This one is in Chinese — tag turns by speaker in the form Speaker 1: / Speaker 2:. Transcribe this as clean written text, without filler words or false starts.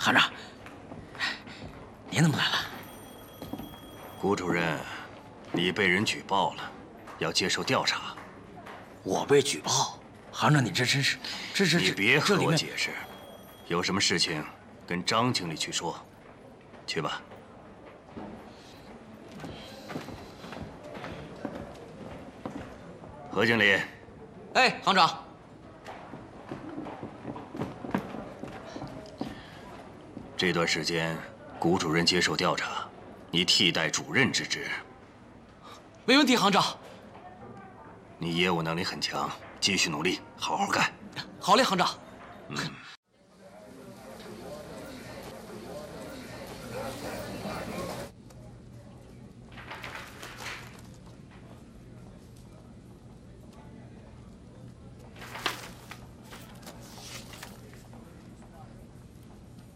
Speaker 1: 行长，您怎么来了？
Speaker 2: 谷主任，你被人举报了，要接受调查。
Speaker 1: 我被举报？行长，你这真是，
Speaker 2: 你别和我解释，有什么事情跟张经理去说，去吧。何经理。
Speaker 3: 哎，行长。
Speaker 2: 这段时间，谷主任接受调查，你替代主任之职。
Speaker 3: 没问题，行长。
Speaker 2: 你业务能力很强，继续努力，好好干。
Speaker 3: 好嘞，行长。